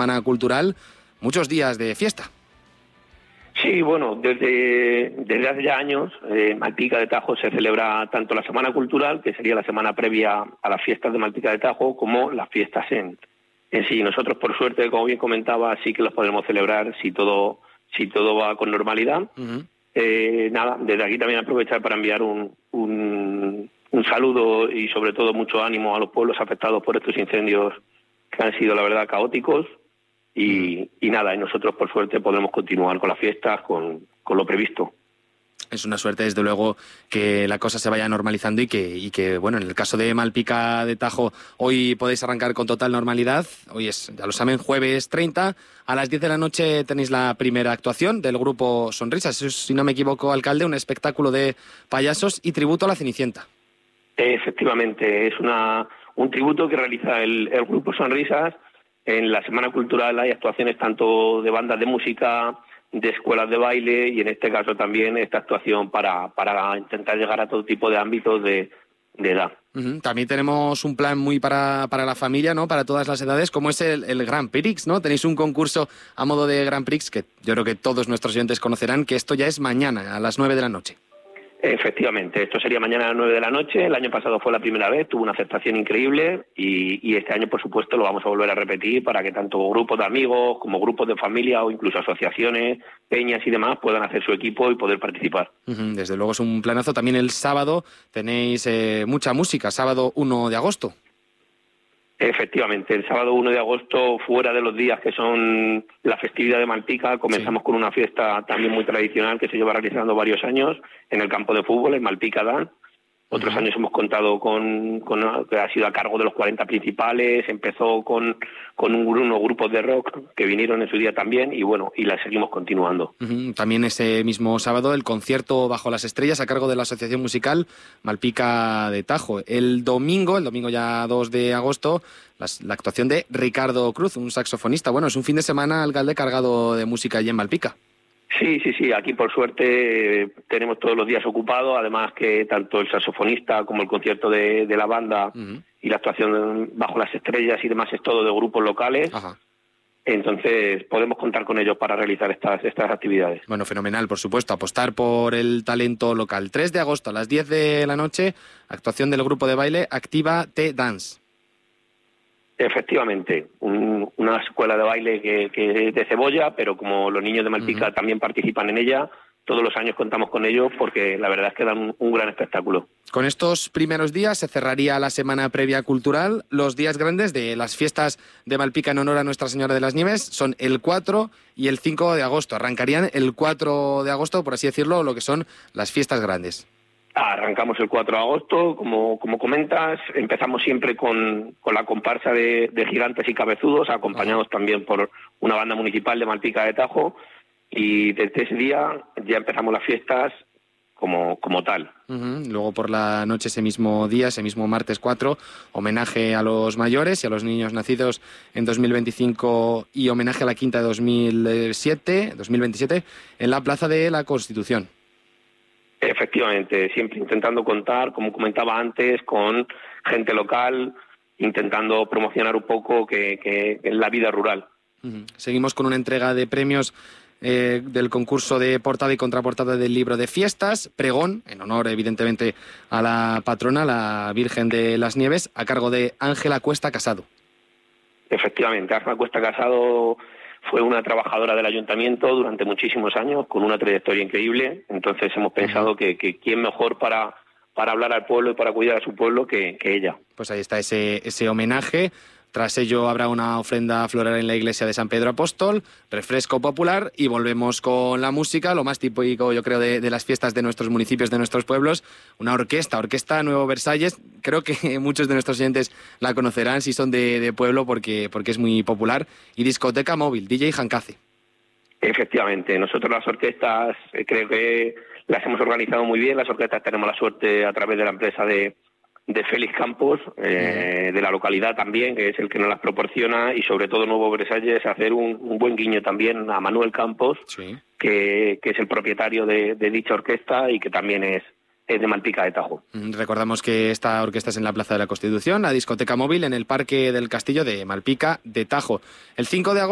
Semana Cultural, muchos días de fiesta. Sí, bueno, desde hace ya años en Malpica de Tajo se celebra tanto la Semana Cultural, que sería la semana previa a las fiestas de Malpica de Tajo, como las fiestas en sí. Nosotros, por suerte, como bien comentaba, sí que las podremos celebrar si todo va con normalidad. Uh-huh. Nada, desde aquí también aprovechar para enviar un saludo y sobre todo mucho ánimo a los pueblos afectados por estos incendios que han sido, la verdad, caóticos. Y nada, y nosotros por suerte podremos continuar con las fiestas, con lo previsto. Es una suerte, desde luego, que la cosa se vaya normalizando y que, bueno, en el caso de Malpica de Tajo, hoy podéis arrancar con total normalidad. Hoy es, ya lo saben, jueves 30. A las 10 de la noche tenéis la primera actuación del grupo Sonrisas. Es, si no me equivoco, alcalde, un espectáculo de payasos y tributo a la Cenicienta. Efectivamente, es un tributo que realiza el grupo Sonrisas. En la Semana Cultural hay actuaciones tanto de bandas de música, de escuelas de baile y en este caso también esta actuación para intentar llegar a todo tipo de ámbitos de edad. Uh-huh. También tenemos un plan muy para la familia, ¿no? Para todas las edades, como es el Grand Prix, ¿no? Tenéis un concurso a modo de Grand Prix que yo creo que todos nuestros oyentes conocerán, que esto ya es mañana, a las 9 de la noche. Efectivamente, esto sería mañana a las 9 de la noche. El año pasado fue la primera vez, tuvo una aceptación increíble y este año, por supuesto, lo vamos a volver a repetir para que tanto grupos de amigos como grupos de familia o incluso asociaciones, peñas y demás puedan hacer su equipo y poder participar. Uh-huh. Desde luego es un planazo. También el sábado tenéis mucha música, sábado 1 de agosto. Efectivamente, el sábado 1 de agosto, fuera de los días que son la festividad de Malpica, comenzamos con una fiesta también muy tradicional que se lleva realizando varios años en el campo de fútbol, en Malpica Dan. Otros años hemos contado con que ha sido a cargo de los 40 principales, empezó con unos grupos de rock que vinieron en su día también y bueno, y la seguimos continuando. Uh-huh. También ese mismo sábado el concierto Bajo las Estrellas a cargo de la Asociación Musical Malpica de Tajo. El domingo ya 2 de agosto, la actuación de Ricardo Cruz, un saxofonista. Bueno, es un fin de semana, alcalde, cargado de música allí en Malpica. Sí, aquí por suerte tenemos todos los días ocupados, además que tanto el saxofonista como el concierto de la banda y la actuación Bajo las Estrellas y demás es todo de grupos locales. Ajá. Entonces podemos contar con ellos para realizar estas actividades. Bueno, fenomenal, por supuesto, apostar por el talento local. 3 de agosto a las 10 de la noche, actuación del grupo de baile Activa T-Dance. Efectivamente, una escuela de baile que es de Cebolla, pero como los niños de Malpica también participan en ella, todos los años contamos con ellos porque la verdad es que dan un gran espectáculo. Con estos primeros días se cerraría la semana previa cultural. Los días grandes de las fiestas de Malpica en honor a Nuestra Señora de las Nieves son el 4 y el 5 de agosto. Arrancarían el 4 de agosto, por así decirlo, lo que son las fiestas grandes. Arrancamos el 4 de agosto, como comentas, empezamos siempre con la comparsa de gigantes y cabezudos, acompañados también por una banda municipal de Malpica de Tajo, y desde ese día ya empezamos las fiestas como tal. Uh-huh. Luego por la noche ese mismo día, ese mismo martes 4, homenaje a los mayores y a los niños nacidos en 2025 y homenaje a la Quinta de 2027 en la Plaza de la Constitución. Efectivamente, siempre intentando contar, como comentaba antes, con gente local, intentando promocionar un poco que la vida rural. Uh-huh. Seguimos con una entrega de premios del concurso de portada y contraportada del libro de fiestas, pregón, en honor evidentemente a la patrona, la Virgen de las Nieves, a cargo de Ángela Cuesta Casado. Efectivamente, Ángela Cuesta Casado fue una trabajadora del ayuntamiento durante muchísimos años, con una trayectoria increíble. Entonces hemos pensado que quién mejor para hablar al pueblo y para cuidar a su pueblo que ella. Pues ahí está ese homenaje. Tras ello habrá una ofrenda floral en la iglesia de San Pedro Apóstol, refresco popular y volvemos con la música, lo más típico yo creo de las fiestas de nuestros municipios, de nuestros pueblos, una orquesta Nuevo Versalles. Creo que muchos de nuestros oyentes la conocerán si son de pueblo porque es muy popular. Y discoteca móvil, DJ Hancace. Efectivamente, nosotros las orquestas creo que las hemos organizado muy bien. Las orquestas tenemos la suerte a través de la empresa de Félix Campos, de la localidad también, que es el que nos las proporciona, y sobre todo Nuevo Versalles, hacer un buen guiño también a Manuel Campos, sí, que es el propietario de dicha orquesta y que también es de Malpica de Tajo. Recordamos que esta orquesta es en la Plaza de la Constitución, la discoteca móvil en el Parque del Castillo de Malpica de Tajo. El 5 de agosto